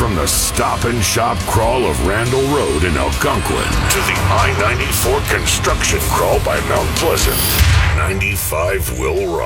From the stop and shop crawl of Randall Road in Algonquin to the I-94 construction crawl by Mount Pleasant, 95 will rock.